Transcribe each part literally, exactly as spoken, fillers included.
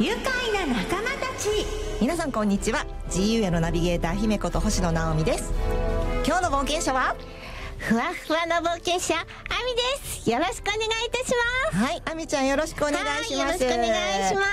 愉快な仲間たち。 皆さんこんにちは。 ジーユー へのナビゲーター姫こと星野直美です。今日の冒険者はふわふわの冒険者あみです。よろしくお願いいたします。 はい、あみちゃんよろしくお願いします。 よろしくお願いします。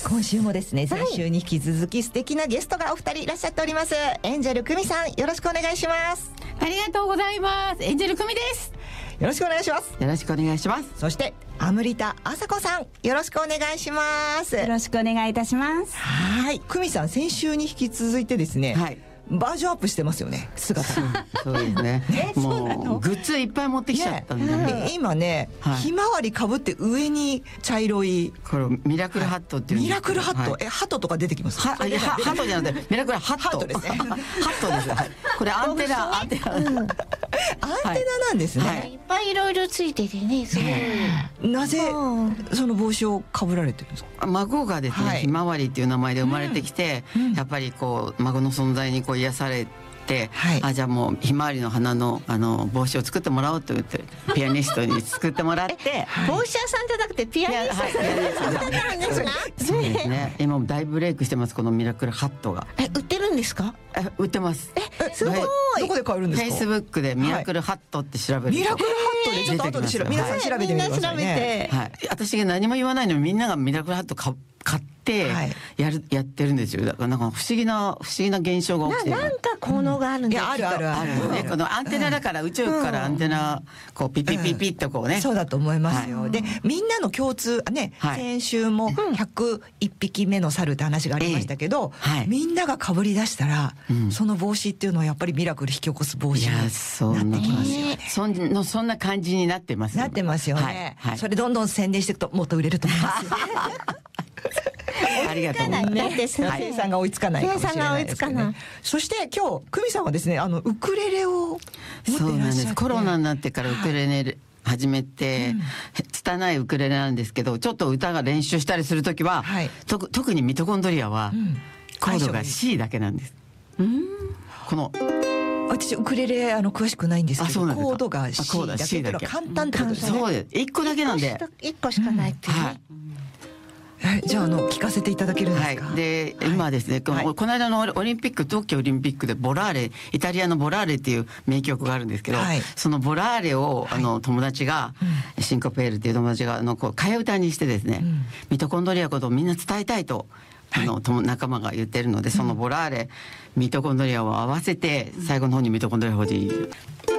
今週もですね、先週に引き続き素敵なゲストがお二人いらっしゃっております。エンジェル久美さんよろしくお願いします。 ありがとうございます。エンジェル久美です。 よろしくお願いします。 よろしくお願いします。 そしてアムリタあさこさんよろしくお願いします。 よろしくお願いいたします。 はい、久美さん先週に引き続いてですね、 はい、 バージョンアップしてますよね、姿。 そうですね。もうグッズいっぱい持ってきちゃったんで、 ね、今ね、はい、ひまわりかぶって上に茶色いこれミラクルハットっていう、 ミラクルハット、 はい、 えハトとか出てきます？ はハットじゃなくてミラクルハット。 ハットですね。 ハットです。はい、これアンテナアンテナ、うん、アンテナなんですね。 はい、いっぱいいろいろついててね、すごい。 なぜその帽子をかぶられてるんですか？ 孫がですね、はい、ひまわりっていう名前で生まれてきて、うん、やっぱりこう孫の存在にこう癒されて、はい、あじゃあもうひまわりの花のあの帽子を作ってもらおうと言ってピアニストに作ってもらって帽子屋さんじゃなくてピアニストさんなんですか？ そうですね。今も大ブレイクしてます、このミラクルハットが。 え売ってるんですか？ え売ってます。 えすごい。 どこで買えるんですか？ フェイスブックでミラクルハットって調べる、はい、 ミラクルハットでちょっと後で調べ皆さん調べてみてくださいね。 はい、私が何も言わないのにみんながミラクルハット買買ってやる、はい、やってるんですよ。だからなんか不思議な不思議な現象が起きてる。 な, なんか効能があるんだ、うん、 あるあるあるあるね。このアンテナだから、うん、宇宙からアンテナこうピッピッピッピッとこうね、 うん、そうだと思いますよ、はい、でみんなの共通ね、はい、先週もひゃくいっぴきめの猿って話がありましたけど、えーはい、みんながかぶり出したら、うん、その帽子っていうのはやっぱりミラクル引き起こす帽子になってきますよね。 そんなそんな感じになってます。 なってますよね、はいはい、それどんどん宣伝していくともっと売れると思いますよね。 ありがとうございます。 ね、生産が追いつかないかもしれないですけどね。そして今日久美さんはですね、あのウクレレを持っていらっしゃって。そうなんです。 コロナになってからウクレレ始めて、うん、拙いウクレレなんですけど、ちょっと歌が練習したりするときは、はい、と特にミトコンドリアは、うん、コードが シー だけなんです。うん、この私ウクレレあの詳しくないんですけど、コードが シー だけっていうのは簡単ってことですね。 そうです。いっこだけなんで。 いっこしかないっていう、うん、はい。 じゃあ、あの聞かせていただけるんですか？ はい、で、はい、今ですね、この、はい、この間のオリンピック、東京オリンピックでボラーレ、イタリアのボラーレっていう名曲があるんですけど、はい、そのボラーレを、はい、あの友達が、うん、シンコペールっていう友達があのこう替え歌にしてですね、うん、ミトコンドリアことをみんな伝えたいと、あの、はい、仲間が言ってるので、そのボラーレ、うん、ミトコンドリアを合わせて最後の方にミトコンドリア法人